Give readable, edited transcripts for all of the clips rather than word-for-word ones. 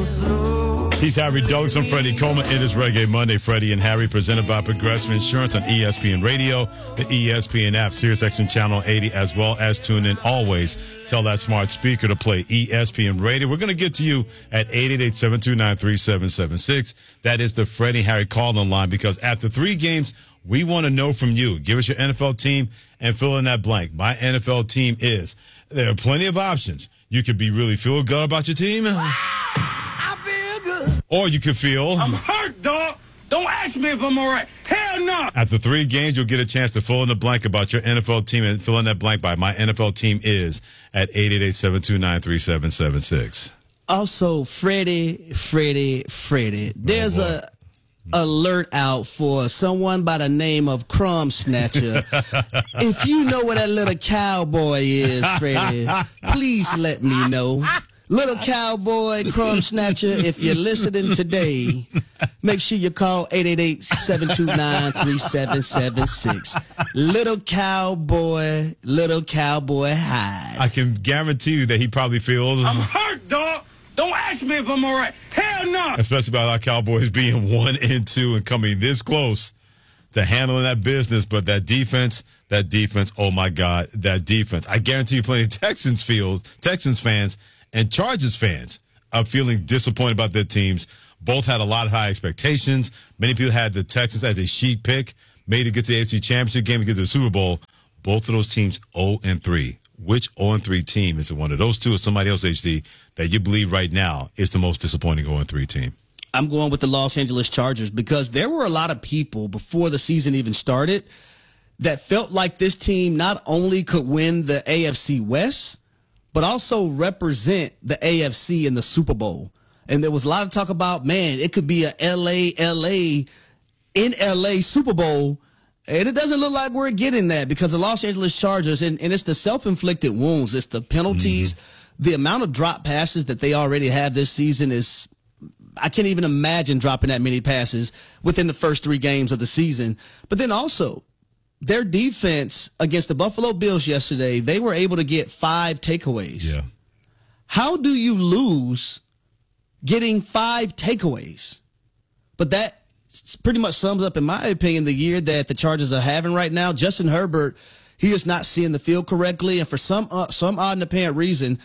He's Harry Douglas. I'm Freddie Coleman. It is Reggae Monday. Freddie and Harry, presented by Progressive Insurance on ESPN Radio, the ESPN app, SiriusXM Channel 80, as well as tune in always. Tell that smart speaker to play ESPN Radio. We're going to get to you at 888-729-3776. That is the Freddie Harry call-in line, because after 3 games, we want to know from you. Give us your NFL team and fill in that blank. My NFL team is. There are plenty of options. You could be really feel good about your team. Or you could feel, I'm hurt, dog. Don't ask me if I'm all right. Hell no. After 3 games, you'll get a chance to fill in the blank about your NFL team, and fill in that blank by my NFL team is at 888-729-3776. Also, Freddie, there's a alert out for someone by the name of Crumb Snatcher. If you know where that little cowboy is, Freddie, please let me know. Little cowboy, Crumb Snatcher, if you're listening today, make sure you call 888-729-3776. Little cowboy Hyde. I can guarantee you that he probably feels, I'm hurt, dog. Don't ask me if I'm all right. Hell no. Especially about our Cowboys being 1-2 and coming this close to handling that business. But that defense, oh my God, that defense. I guarantee you plenty of Texans fans and Chargers fans are feeling disappointed about their teams. Both had a lot of high expectations. Many people had the Texans as a sheet pick, made it get to the AFC Championship game and get to the Super Bowl. Both of those teams 0-3. Which 0-3 team is it? One of those two or somebody else, HD, that you believe right now is the most disappointing 0-3 team? I'm going with the Los Angeles Chargers, because there were a lot of people before the season even started that felt like this team not only could win the AFC West, but also represent the AFC in the Super Bowl. And there was a lot of talk about, man, it could be a LA Super Bowl. And it doesn't look like we're getting that, because the Los Angeles Chargers, and it's the self-inflicted wounds, it's the penalties, the amount of drop passes that they already have this season is, I can't even imagine dropping that many passes within the first 3 games of the season. But then also, their defense against the Buffalo Bills yesterday, they were able to get 5 takeaways. Yeah. How do you lose getting 5 takeaways? But that pretty much sums up, in my opinion, the year that the Chargers are having right now. Justin Herbert, he is not seeing the field correctly, and for some odd and apparent reason,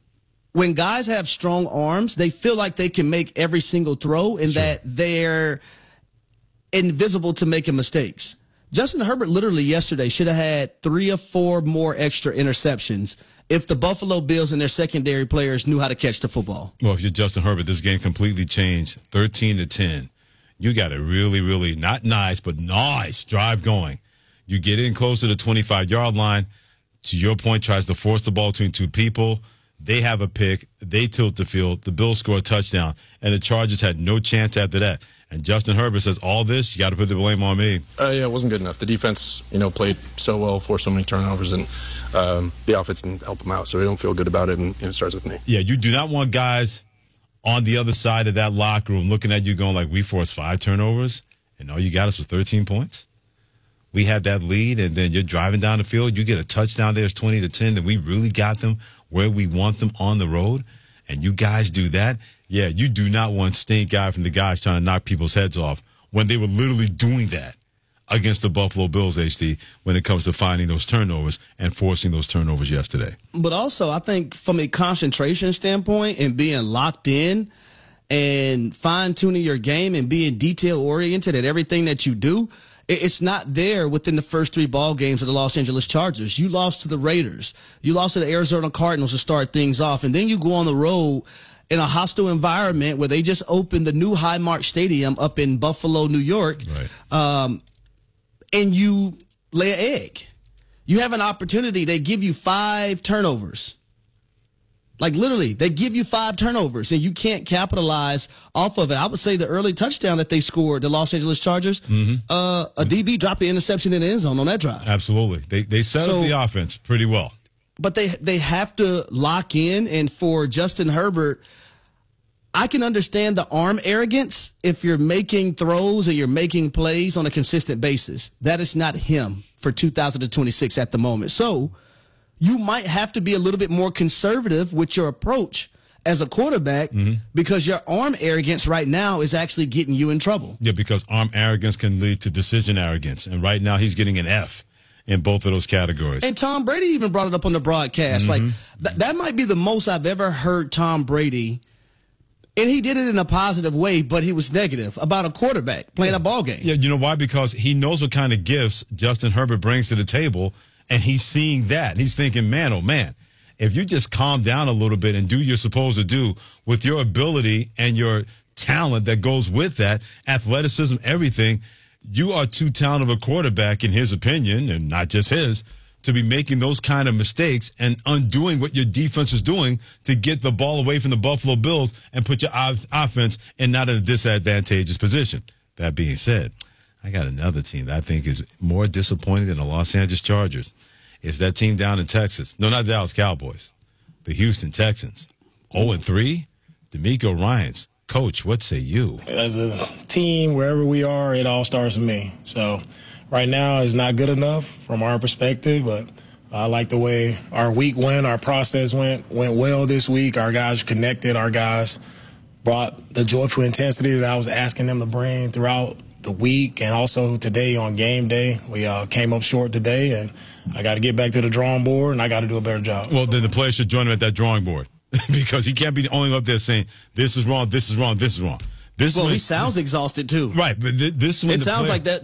when guys have strong arms, they feel like they can make every single throw, and that they're invisible to making mistakes. Justin Herbert literally yesterday should have had 3 or 4 more extra interceptions if the Buffalo Bills and their secondary players knew how to catch the football. Well, if you're Justin Herbert, this game completely changed. 13-10. You got a really, really not nice, but nice drive going. You get in close to the 25-yard line. To your point, tries to force the ball between 2 people. They have a pick. They tilt the field. The Bills score a touchdown, and the Chargers had no chance after that. And Justin Herbert says, all this, you got to put the blame on me. Yeah, it wasn't good enough. The defense, played so well, forced so many turnovers, and the offense didn't help them out. So we don't feel good about it, and it starts with me. Yeah, you do not want guys on the other side of that locker room looking at you going like, we forced 5 turnovers, and all you got us was 13 points. We had that lead, and then you're driving down the field. You get a touchdown there, it's 20-10, and we really got them where we want them on the road, and you guys do that. Yeah, you do not want stink guy from the guys trying to knock people's heads off when they were literally doing that against the Buffalo Bills, HD, when it comes to finding those turnovers and forcing those turnovers yesterday. But also, I think from a concentration standpoint and being locked in and fine-tuning your game and being detail-oriented at everything that you do, it's not there within the first 3 ball games of the Los Angeles Chargers. You lost to the Raiders. You lost to the Arizona Cardinals to start things off. And then you go on the road in a hostile environment where they just opened the new Highmark Stadium up in Buffalo, New York. Right. And you lay an egg. You have an opportunity. They give you 5 turnovers. Like, literally, they give you 5 turnovers, and you can't capitalize off of it. I would say the early touchdown that they scored, the Los Angeles Chargers, a DB dropped the interception in the end zone on that drive. Absolutely. They set up the offense pretty well. But they have to lock in, and for Justin Herbert, I can understand the arm arrogance if you're making throws and you're making plays on a consistent basis. That is not him for 2026 at the moment. So you might have to be a little bit more conservative with your approach as a quarterback because your arm arrogance right now is actually getting you in trouble. Yeah, because arm arrogance can lead to decision arrogance. And right now he's getting an F in both of those categories. And Tom Brady even brought it up on the broadcast. Like, that might be the most I've ever heard Tom Brady. And he did it in a positive way, but he was negative about a quarterback playing a ball game. Yeah, you know why? Because he knows what kind of gifts Justin Herbert brings to the table, and he's seeing that. He's thinking, man, oh, man, if you just calm down a little bit and do what you're supposed to do with your ability and your talent that goes with that, athleticism, everything, you are too talented of a quarterback, in his opinion, and not just his, to be making those kind of mistakes and undoing what your defense is doing to get the ball away from the Buffalo Bills and put your offense in not a disadvantageous position. That being said, I got another team that I think is more disappointing than the Los Angeles Chargers. It's that team down in Texas. No, not the Dallas Cowboys. The Houston Texans. 0-3, DeMeco Ryans. Coach, what say you? As a team, wherever we are, it all starts with me. So right now it's not good enough from our perspective, but I like the way our week went, our process went well this week. Our guys connected. Our guys brought the joyful intensity that I was asking them to bring throughout the week and also today on game day. We came up short today, and I got to get back to the drawing board, and I got to do a better job. Well, then the players should join him at that drawing board because he can't be the only up there saying, this is wrong, this is wrong, this is wrong. He sounds exhausted too. Right, but this one. It sounds like that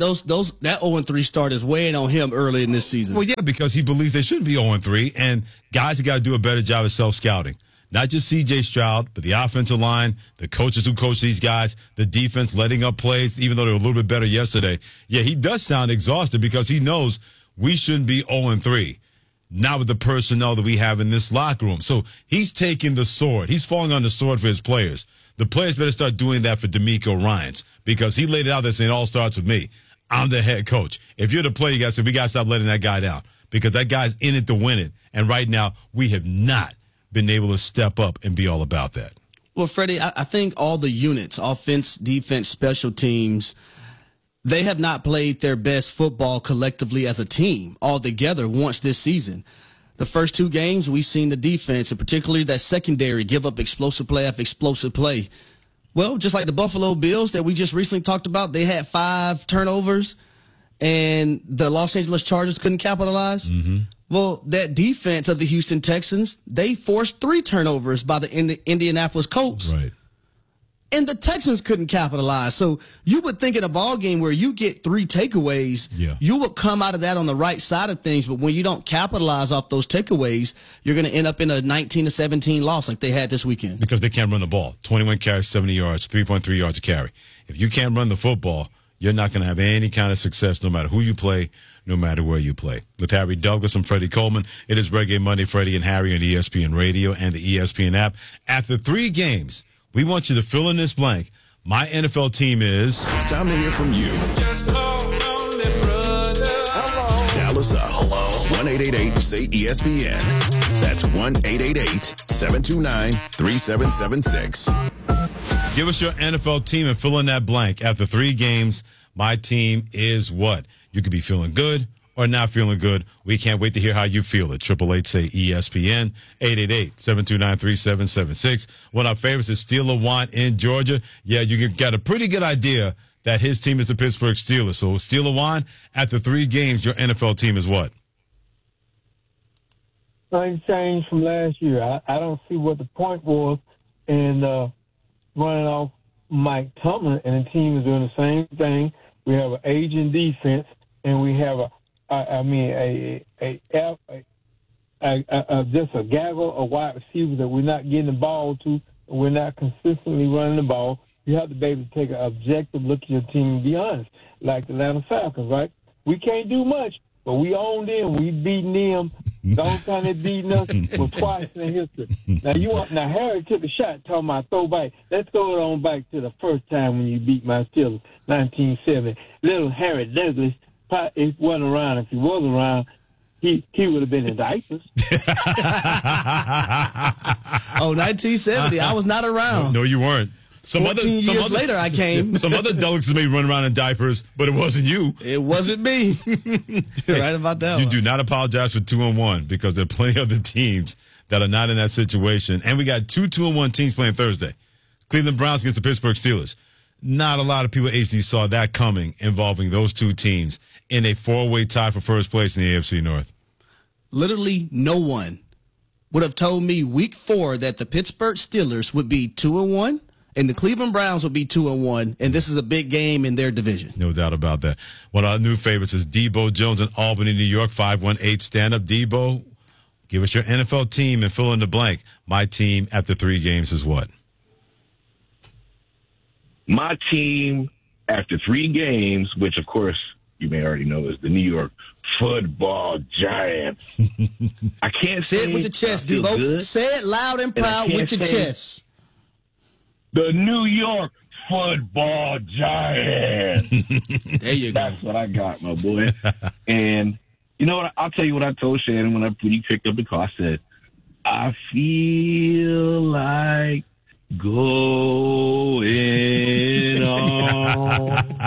0-3 start is weighing on him early in this season. Well, yeah, because he believes they shouldn't be 0-3, and guys have got to do a better job of self-scouting. Not just C.J. Stroud, but the offensive line, the coaches who coach these guys, the defense letting up plays, even though they were a little bit better yesterday. Yeah, he does sound exhausted because he knows we shouldn't be 0-3. Not with the personnel that we have in this locker room. So he's taking the sword. He's falling on the sword for his players. The players better start doing that for DeMeco Ryans because he laid it out there saying it all starts with me. I'm the head coach. If you're the player, you got to say, we got to stop letting that guy down because that guy's in it to win it. And right now, we have not been able to step up and be all about that. Well, Freddie, I think all the units, offense, defense, special teams, they have not played their best football collectively as a team all together once this season. The first two games, we've seen the defense, and particularly that secondary, give up explosive play after explosive play. Well, just like the Buffalo Bills that we just recently talked about, they had 5 turnovers, and the Los Angeles Chargers couldn't capitalize. Well, that defense of the Houston Texans, they forced 3 turnovers by the Indianapolis Colts. Right. And the Texans couldn't capitalize. So you would think in a ball game where you get 3 takeaways, you would come out of that on the right side of things. But when you don't capitalize off those takeaways, you're going to end up in a 19-17 loss like they had this weekend. Because they can't run the ball. 21 carries, 70 yards, 3.3 yards a carry. If you can't run the football, you're not going to have any kind of success no matter who you play, no matter where you play. With Harry Douglas and Freddie Coleman, it is Reggae Monday, Freddie and Harry on ESPN Radio and the ESPN app. After 3 games, we want you to fill in this blank. My NFL team is... It's time to hear from you. Dallas up. Hello. 1-888-SAY-ESPN. That's 1-888-729-3776. Give us your NFL team and fill in that blank. After 3 games, my team is what? You could be feeling good or not feeling good. We can't wait to hear how you feel it. 888-SAY-ESPN, 888-729-3776. One of our favorites is Steeler Juan in Georgia. Yeah, you got a pretty good idea that his team is the Pittsburgh Steelers. So, Steeler Juan, after 3 games, your NFL team is what? Nothing changed from last year. I don't see what the point was in running off Mike Tomlin, and the team is doing the same thing. We have an aging defense, and we have just a gaggle of wide receivers that we're not getting the ball to, and we're not consistently running the ball. You have to be able to take an objective look at your team and be honest, like the Atlanta Falcons, right? We can't do much, but we owned them. We beaten them. The only time they beaten us was twice in history. Now Harry took a shot talking about throwback. Let's go on back to the first time when you beat my Steelers, 1970. Little Harry Douglas, if he wasn't around, if he was around, he would have been in diapers. 1970. I was not around. No, you weren't. 14 years later, I came. Some other delegates may run around in diapers, but it wasn't you. It wasn't me. You're right about that. You one. do not apologize for 2-1 because there are plenty of other teams that are not in that situation. And we got 2 2-1 teams playing Thursday. Cleveland Browns against the Pittsburgh Steelers. Not a lot of people HD saw that coming, involving those two teams in a 4-way tie for first place in the AFC North. Literally no one would have told me week 4 that the Pittsburgh Steelers would be 2-1 and the Cleveland Browns would be 2-1, and this is a big game in their division. No doubt about that. One of our new favorites is Debo Jones in Albany, New York, 518. Stand up, Debo. Give us your NFL team and fill in the blank. My team after 3 games is what? My team after 3 games, which, of course, you may already know, is the New York Football Giants. I can't say it with your chest, Debo. Good. Say it loud and proud with your chest. The New York Football Giants. There you go. That's what I got, my boy. And you know what? I'll tell you what I told Shannon when he picked up the call. I said, I feel like going on.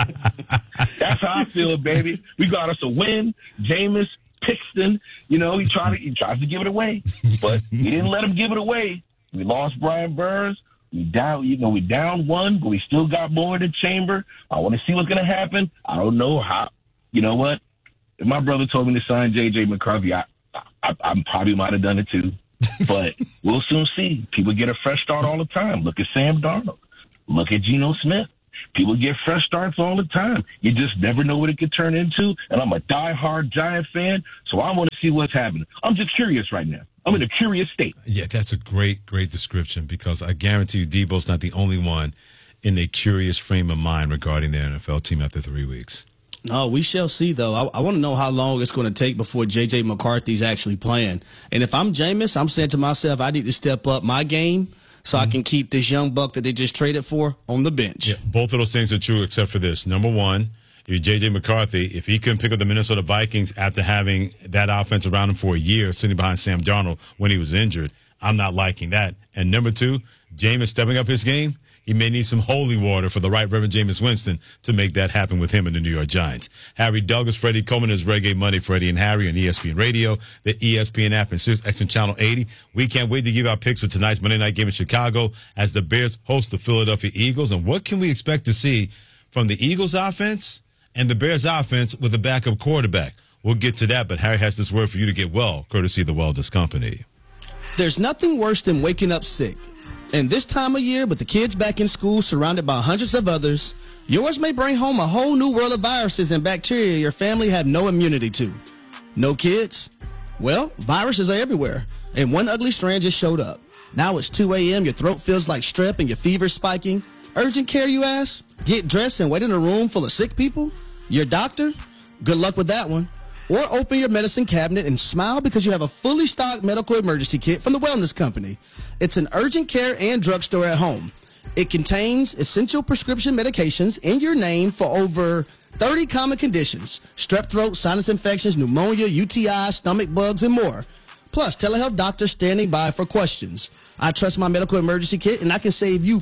That's how I feel, baby. We got us a win. Jameis Pixton, he tries to give it away, but we didn't let him give it away. We lost Brian Burns. We down 1, but we still got more in the chamber. I want to see what's going to happen. I don't know how. You know what? If my brother told me to sign J.J. McCarthy, I probably might have done it too. But we'll soon see. People get a fresh start all the time. Look at Sam Darnold. Look at Geno Smith. People get fresh starts all the time. You just never know what it could turn into. And I'm a diehard Giant fan, so I want to see what's happening. I'm just curious right now. I'm in a curious state. Yeah, that's a great description, because I guarantee you Debo's not the only one in a curious frame of mind regarding their NFL team after 3 weeks. No, we shall see, though. I want to know how long it's going to take before J.J. McCarthy's actually playing. And if I'm Jameis, I'm saying to myself, I need to step up my game so I can keep this young buck that they just traded for on the bench. Yeah, both of those things are true except for this. Number one, J.J. McCarthy, if he couldn't pick up the Minnesota Vikings after having that offense around him for a year, sitting behind Sam Darnold when he was injured, I'm not liking that. And number 2, Jameis stepping up his game. He may need some holy water for the right Reverend Jameis Winston to make that happen with him and the New York Giants. Harry Douglas, Freddie Coleman is Reggae Monday, Freddie and Harry on ESPN Radio, the ESPN app, and SiriusXM Channel 80. We can't wait to give our picks for tonight's Monday night game in Chicago as the Bears host the Philadelphia Eagles. And what can we expect to see from the Eagles offense and the Bears offense with a backup quarterback? We'll get to that, but Harry has this word for you to get well, courtesy of the Wellness Company. There's nothing worse than waking up sick. And this time of year, with the kids back in school surrounded by hundreds of others, yours may bring home a whole new world of viruses and bacteria your family have no immunity to. No kids? Well, viruses are everywhere, and one ugly strand just showed up. Now it's 2 a.m., your throat feels like strep and your fever's spiking. Urgent care, you ask? Get dressed and wait in a room full of sick people? Your doctor? Good luck with that one. Or open your medicine cabinet and smile because you have a fully stocked medical emergency kit from the Wellness Company. It's an urgent care and drugstore at home. It contains essential prescription medications in your name for over 30 common conditions: strep throat, sinus infections, pneumonia, UTI, stomach bugs, and more. Plus, telehealth doctors standing by for questions. I trust my medical emergency kit, and I can save you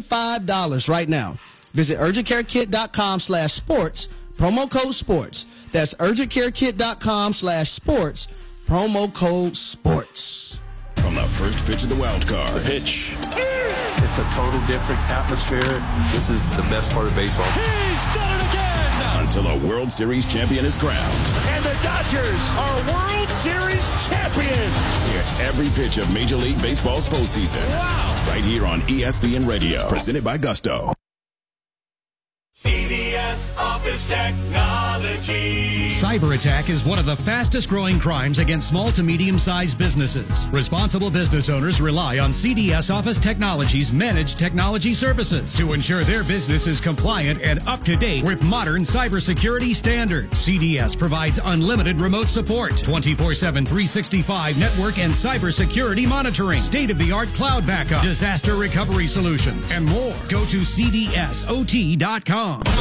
$45 right now. Visit urgentcarekit.com/sports, promo code sports. That's urgentcarekit.com/sports, promo code sports. From the first pitch of the wild card. The pitch. It's a total different atmosphere. This is the best part of baseball. He's done it again! Until a World Series champion is crowned. And the Dodgers are World Series champions! Hear every pitch of Major League Baseball's postseason. Wow! Right here on ESPN Radio. Presented by Gusto. CDS Office Technology. Cyber attack is one of the fastest growing crimes against small to medium-sized businesses. Responsible business owners rely on CDS Office Technology's managed technology services to ensure their business is compliant and up to date with modern cybersecurity standards. CDS provides unlimited remote support, 24/7, 365 network and cybersecurity monitoring, state-of-the-art cloud backup, disaster recovery solutions, and more. Go to cdsot.com. Summer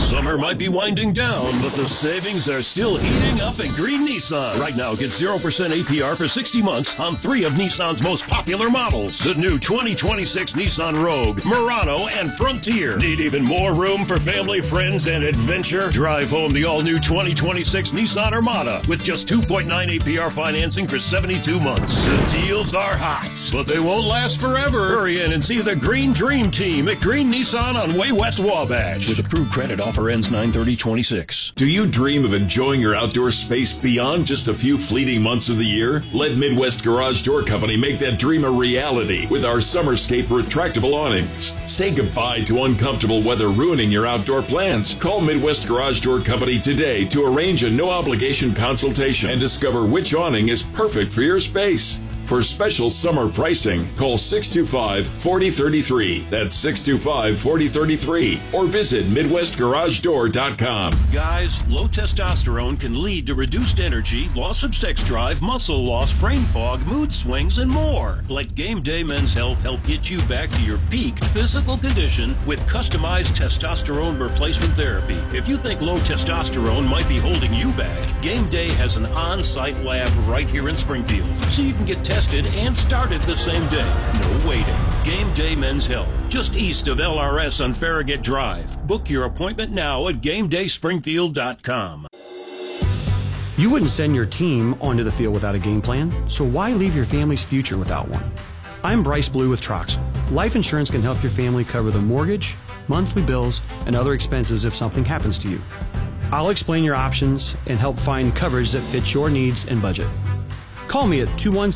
might be winding down, but the savings are still heating up at Green Nissan. Right now, get 0% APR for 60 months on 3 of Nissan's most popular models. The new 2026 Nissan Rogue, Murano, and Frontier. Need even more room for family, friends, and adventure? Drive home the all-new 2026 Nissan Armada with just 2.9 APR financing for 72 months. The deals are hot, but they won't last forever. Hurry in and see the Green Dream Team at Green Nissan on Way West Wabash. With approved credit, offer ends 9/30/26. Do you dream of enjoying your outdoor space beyond just a few fleeting months of the year? Let Midwest Garage Door Company make that dream a reality with our Summerscape retractable awnings. Say goodbye to uncomfortable weather ruining your outdoor plans. Call Midwest Garage Door Company today to arrange a no-obligation consultation and discover which awning is perfect for your space. For special summer pricing, call 625-4033. That's 625-4033. Or visit MidwestGarageDoor.com. Guys, low testosterone can lead to reduced energy, loss of sex drive, muscle loss, brain fog, mood swings, and more. Let Game Day Men's Health help get you back to your peak physical condition with customized testosterone replacement therapy. If you think low testosterone might be holding you back, Game Day has an on-site lab right here in Springfield, so you can get tested and started the same day. No waiting. Game Day Men's Health, just east of LRS on Farragut Drive. Book your appointment now at GameDaySpringfield.com. You wouldn't send your team onto the field without a game plan, so why leave your family's future without one? I'm Bryce Blue with Troxel. Life insurance can help your family cover the mortgage, monthly bills, and other expenses if something happens to you. I'll explain your options and help find coverage that fits your needs and budget. Call me at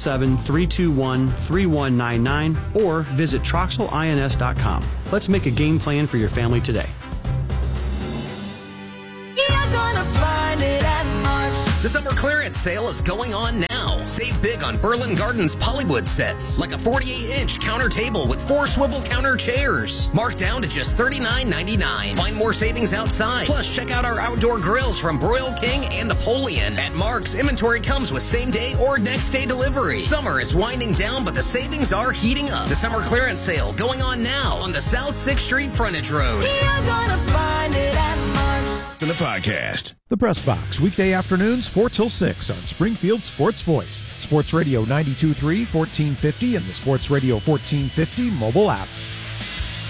217-321-3199 or visit TroxelINS.com. Let's make a game plan for your family today. You're gonna find it at Mark's. The summer clearance sale is going on now. Save big on Berlin Gardens Pollywood sets, like a 48-inch counter table with 4 swivel counter chairs. Marked down to just $39.99. Find more savings outside. Plus, check out our outdoor grills from Broil King and Napoleon. At Mark's, inventory comes with same-day or next-day delivery. Summer is winding down, but the savings are heating up. The summer clearance sale going on now on the South 6th Street Frontage Road. You're gonna find it at Mark's. The podcast. The Press Box, weekday afternoons 4 till 6 on Springfield Sports Voice, Sports Radio 92.3, 1450, and the Sports Radio 1450 mobile app.